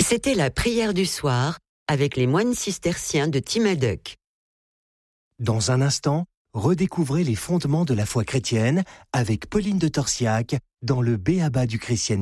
C'était la prière du soir avec les moines cisterciens de Timaduc. Dans un instant, redécouvrez les fondements de la foi chrétienne avec Pauline de Torsiac dans le B.A.B.A. du christianisme.